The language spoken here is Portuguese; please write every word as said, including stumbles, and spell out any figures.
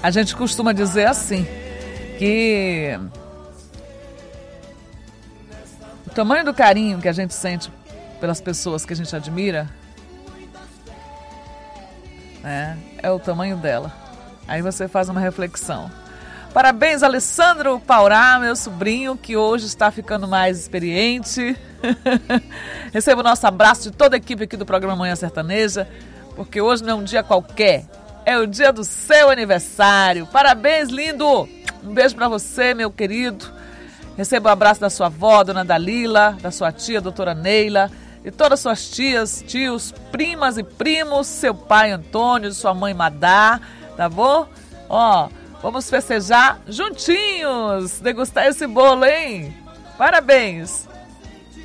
A gente costuma dizer assim, que o tamanho do carinho que a gente sente pelas pessoas que a gente admira, né, é o tamanho dela. Aí você faz uma reflexão. Parabéns, Alessandro Paurá, meu sobrinho, que hoje está ficando mais experiente. Receba o nosso abraço de toda a equipe aqui do programa Manhã Sertaneja, porque hoje não é um dia qualquer, é o dia do seu aniversário. Parabéns, lindo! Um beijo para você, meu querido. Receba o abraço da sua avó, dona Dalila, da sua tia, doutora Neila, e todas as suas tias, tios, primas e primos, seu pai Antônio, sua mãe Madá, tá bom? Ó, vamos festejar juntinhos, degustar esse bolo, hein? Parabéns!